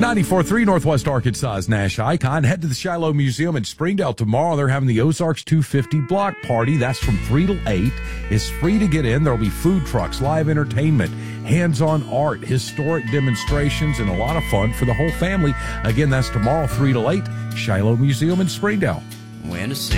94.3 Northwest Arkansas's Nash Icon. Head to the Shiloh Museum in Springdale tomorrow. They're having the Ozarks 250 block party. That's from 3 till 8. It's free to get in. There'll be food trucks, live entertainment, hands-on art, historic demonstrations, and a lot of fun for the whole family. Again, that's tomorrow, 3 till 8, Shiloh Museum in Springdale.